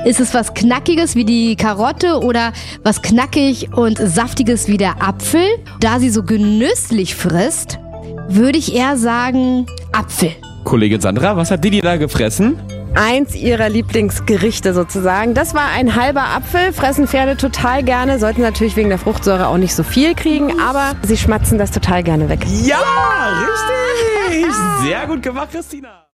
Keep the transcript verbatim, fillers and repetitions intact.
Ist es was Knackiges wie die Karotte oder was knackig und saftiges wie der Apfel? Da sie so genüsslich frisst, würde ich eher sagen Apfel. Kollegin Sandra, was hat Didi da gefressen? Eins ihrer Lieblingsgerichte sozusagen. Das war ein halber Apfel, fressen Pferde total gerne, sollten natürlich wegen der Fruchtsäure auch nicht so viel kriegen, aber sie schmatzen das total gerne weg. Ja, richtig! Sehr gut gemacht, Christina.